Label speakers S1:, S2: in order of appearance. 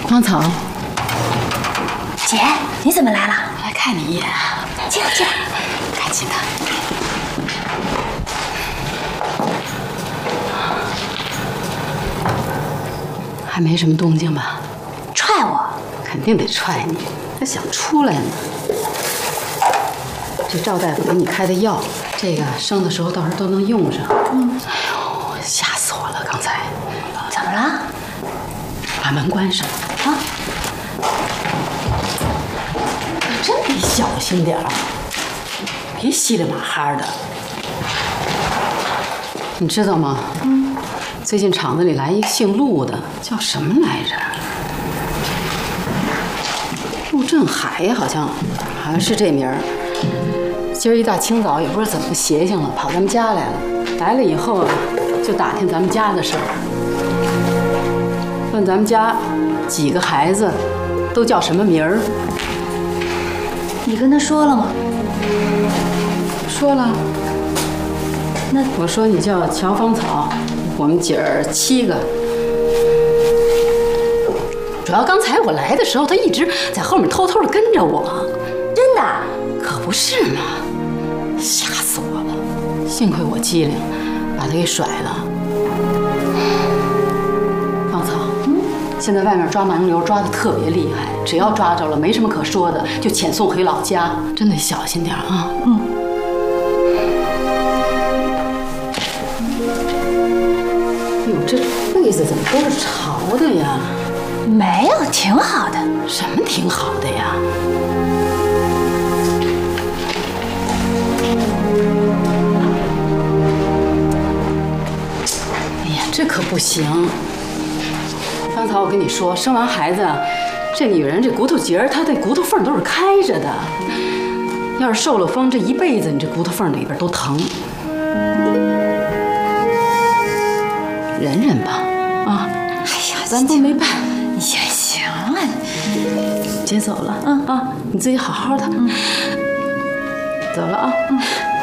S1: 芳草，
S2: 姐，你怎么来了？
S1: 来看你一眼。
S2: 进来，进来，
S1: 赶紧的。还没什么动静吧？
S2: 踹我？
S1: 肯定得踹你，还想出来呢。这赵大夫给你开的药，这个生的时候到时候都能用上。哎呦，吓死我了！刚才
S2: 怎么了？
S1: 把门关上啊！真得小心点儿，别稀里马哈的。你知道吗？最近厂子里来一个姓陆的，叫什么来着？陆振海好像是这名儿。今儿一大清早也不知道怎么邪性了，跑咱们家来了。来了以后啊，就打听咱们家的事儿，问咱们家几个孩子都叫什么名儿。
S2: 你跟他说了吗？
S1: 说了。那我说你叫乔芳草，我们姐儿7个。主要刚才我来的时候，他一直在后面偷偷的跟着我。
S2: 真的？
S1: 可不是嘛，吓死我了！幸亏我机灵，把他给甩了。芳草，现在外面抓盲流抓得特别厉害，只要抓着了，没什么可说的，就遣送回老家，真得小心点啊。哎呦，这被子怎么都是潮的呀？
S2: 没有，挺好的。
S1: 什么挺好的呀？哎呀，这可不行！芳草，我跟你说，生完孩子，这女人这骨头节儿，她这骨头缝都是开着的。要是受了风，这一辈子你这骨头缝里边都疼。忍忍吧，啊！
S2: 哎呀，
S1: 咱都没办。
S2: 也行啊，
S1: 姐走了，你自己好好的，走了啊。